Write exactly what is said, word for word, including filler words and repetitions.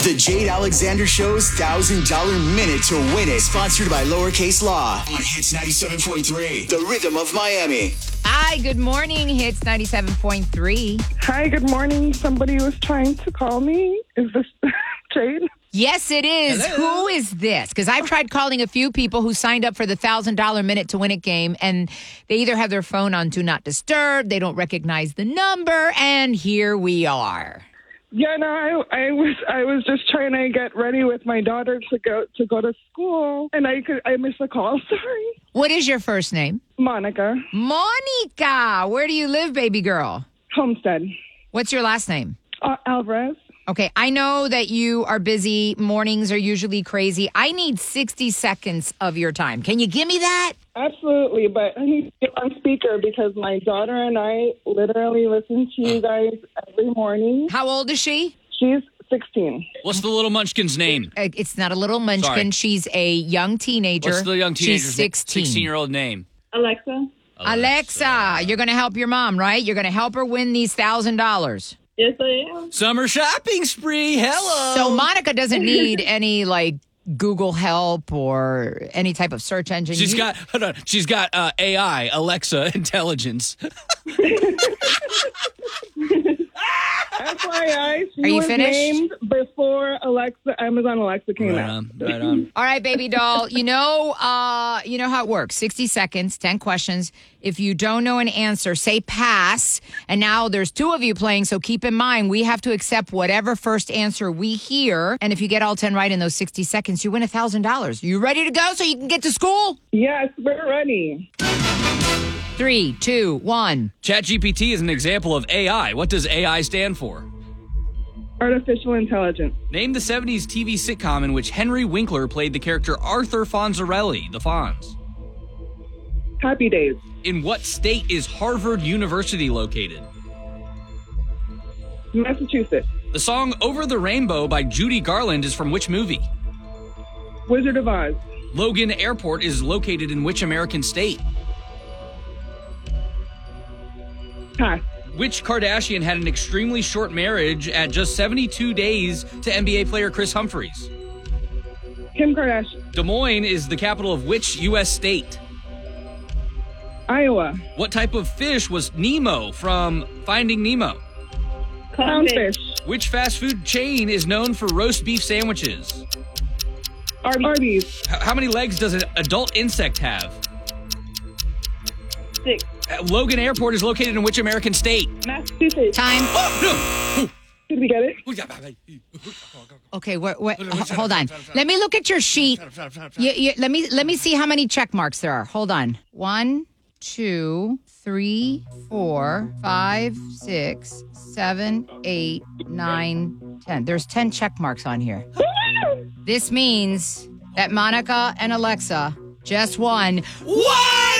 The Jade Alexander Show's one thousand dollars Minute to Win It. Sponsored by Lowercase Law on Hits ninety-seven point three. The Rhythm of Miami. Hi, good morning. Hits ninety-seven point three. Hi, good morning. Somebody was trying to call me. Is this Jade? Yes, it is. Hello. Who is this? Because I've tried calling a few people who signed up for the one thousand dollars Minute to Win It game, and they either have their phone on Do Not Disturb, they don't recognize the number, and here we are. Yeah, no, I, I was I was just trying to get ready with my daughter to go to go to school, and I could I missed the call. Sorry, What is your first name? Monica Monica. Where do you live, baby girl? Homestead What's your last name? uh, Alvarez. Okay, I know that you are busy. Mornings are usually crazy. I need sixty seconds of your time. Can you give me that? Absolutely, but I need to get on speaker because my daughter and I literally listen to you guys every morning. How old is she? She's sixteen. What's the little munchkin's name? Uh, It's not a little munchkin. Sorry. She's a young teenager. What's the young teenager's She's sixteen. sixteen-year-old name? Alexa. Alexa, you're going to help your mom, right? You're going to help her win these one thousand dollars. Yes, I am. Summer shopping spree. Hello. So Monica doesn't need any, like, Google help or any type of search engine. She's You- got, hold on. She's got uh, A I, Alexa intelligence. F Y I, she Are you was finished? named before Alexa, Amazon Alexa came Right out. on, right on. All right, baby doll. You know, uh, you know how it works. sixty seconds, ten questions. If you don't know an answer, say pass. And now there's two of you playing, so keep in mind we have to accept whatever first answer we hear. And if you get all ten right in those sixty seconds, you win one thousand dollars. You ready to go so you can get to school? Yes, we're ready. Three, two, one. ChatGPT is an example of A I. What does A I stand for? Artificial intelligence. Name the seventies T V sitcom in which Henry Winkler played the character Arthur Fonzarelli, the Fonz. Happy Days. In what state is Harvard University located? Massachusetts. The song Over the Rainbow by Judy Garland is from which movie? Wizard of Oz. Logan Airport is located in which American state? Pass. Which Kardashian had an extremely short marriage at just seventy-two days to N B A player Chris Humphries? Kim Kardashian. Des Moines is the capital of which U S state? Iowa. What type of fish was Nemo from Finding Nemo? Clownfish. Which fast food chain is known for roast beef sandwiches? Arby's. Arby's. H- how many legs does an adult insect have? Six. Uh, Logan Airport is located in which American state? Massachusetts. Time. Oh, Did we get it? no. Okay, wait, wait, h- hold on. Let me look at your sheet. You, you, let me let me see how many check marks there are. Hold on. One, two, three, four, five, six, seven, eight, nine, ten. There's ten check marks on here. This means that Monica and Alexa just won What?